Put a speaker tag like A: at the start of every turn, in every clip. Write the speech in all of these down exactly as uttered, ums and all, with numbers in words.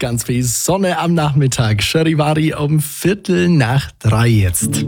A: Ganz viel Sonne am Nachmittag. Charivari um Viertel nach drei jetzt.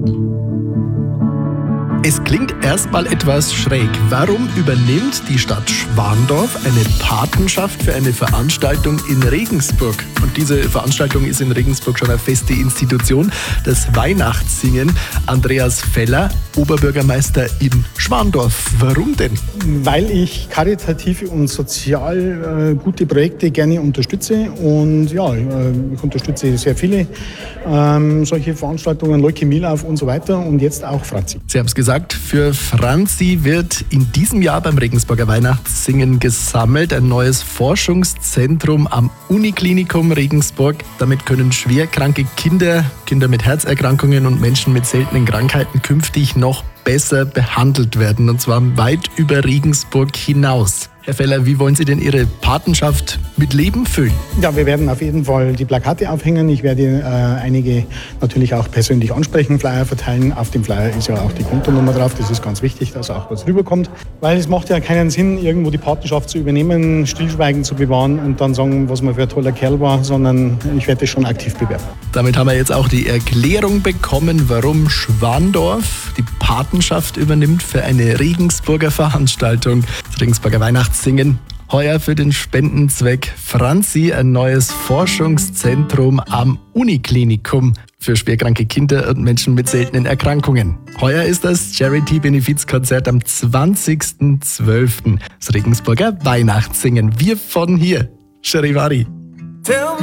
A: Es klingt erstmal etwas schräg. Warum übernimmt die Stadt Schwandorf eine Patenschaft für eine Veranstaltung in Regensburg? Und diese Veranstaltung ist in Regensburg schon eine feste Institution, das Weihnachtssingen. Andreas Feller, Oberbürgermeister in Schwandorf. Warum denn?
B: Weil ich karitative und sozial äh, gute Projekte gerne unterstütze. Und ja, äh, ich unterstütze sehr viele ähm, solche Veranstaltungen, Leukämielauf und so weiter. Und jetzt auch Franzi.
A: Sie haben es gesagt. Für Franzi wird in diesem Jahr beim Regensburger Weihnachtssingen gesammelt. Ein neues Forschungszentrum am Uniklinikum Regensburg. Damit können schwerkranke Kinder, Kinder mit Herzerkrankungen und Menschen mit seltenen Krankheiten künftig noch besser behandelt werden. Und zwar weit über Regensburg hinaus. Herr Feller, wie wollen Sie denn Ihre Patenschaft mit Leben füllen?
B: Ja, wir werden auf jeden Fall die Plakate aufhängen. Ich werde äh, einige natürlich auch persönlich ansprechen, Flyer verteilen. Auf dem Flyer ist ja auch die Kontonummer drauf. Das ist ganz wichtig, dass auch was rüberkommt. Weil es macht ja keinen Sinn, irgendwo die Patenschaft zu übernehmen, Stillschweigen zu bewahren und dann sagen, was man für ein toller Kerl war, sondern ich werde das schon aktiv bewerben.
A: Damit haben wir jetzt auch die Erklärung bekommen, warum Schwandorf die Patenschaft übernimmt für eine Regensburger Veranstaltung. Das Regensburger Weihnachtssingen. Heuer für den Spendenzweck Franzi ein neues Forschungszentrum am Uniklinikum für schwerkranke Kinder und Menschen mit seltenen Erkrankungen. Heuer ist das Charity-Benefizkonzert am zwanzigsten zwölften Das Regensburger Weihnachtssingen. Wir von hier, Charivari.